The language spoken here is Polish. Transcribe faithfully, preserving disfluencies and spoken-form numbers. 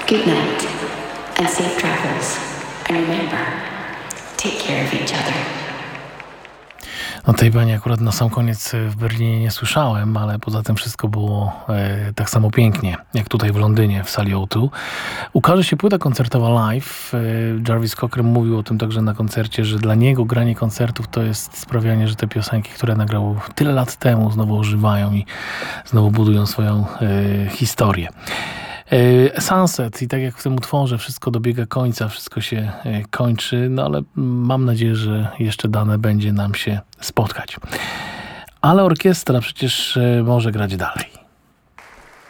Good night and safe travels. And remember, take care of each other. No tej pani akurat na sam koniec w Berlinie nie słyszałem, ale poza tym wszystko było e, tak samo pięknie, jak tutaj w Londynie, w sali O dwa. Ukaże się płyta koncertowa live. E, Jarvis Cocker mówił o tym także na koncercie, że dla niego granie koncertów to jest sprawianie, że te piosenki, które nagrał tyle lat temu, znowu ożywają i znowu budują swoją e, historię. Sunset i tak jak w tym utworze wszystko dobiega końca, wszystko się kończy, no ale mam nadzieję, że jeszcze dane będzie nam się spotkać. Ale orkiestra przecież może grać dalej.